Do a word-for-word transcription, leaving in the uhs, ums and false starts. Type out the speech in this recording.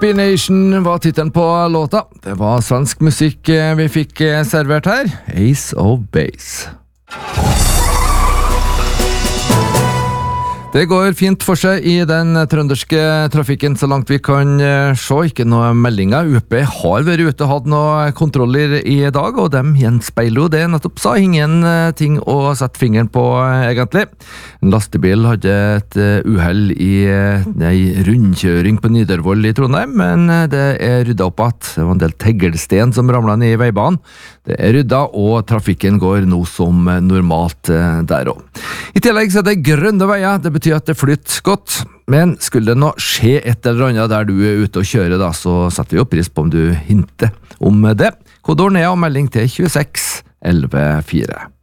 Hippie Nation var titelen på låta. Det var svensk musikk vi fikk servert her. Ace of Base. Det går fint for seg i den trønderske trafikken så langt vi kan se. Ikke noe meldinger. U P har vært ute og hatt noe kontroller i dag, og dem gjenspeiler jo det nettopp sa. Ingen ting å sette fingeren på egentlig. En lastebil hadde et uheld i en rundkjøring på Nidarvoll i Trondheim, men det er rydda opp at det var en del tegelsten som ramlet ned i veibanen. Det er rydda, og trafikken går nå som normalt der også. I tillegg så er det grønne veier. Det betyr at det flytter godt, men skulle det nå skje et eller annet der du er ute og kjører da, så setter vi opp pris på om du hinter om det. Kodord ned og melding til tjueseks elleve fire.